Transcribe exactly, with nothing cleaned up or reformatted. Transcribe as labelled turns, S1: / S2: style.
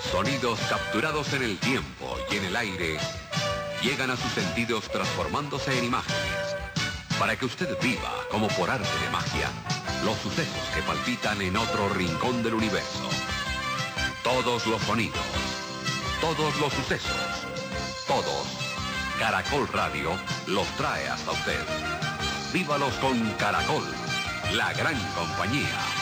S1: Sonidos capturados en el tiempo y en el aire llegan a sus sentidos transformándose en imágenes, para que usted viva, como por arte de magia, los sucesos que palpitan en otro rincón del universo. Todos los sonidos, todos los sucesos, todos. Caracol Radio los trae hasta usted. Vívalos con Caracol, la gran compañía.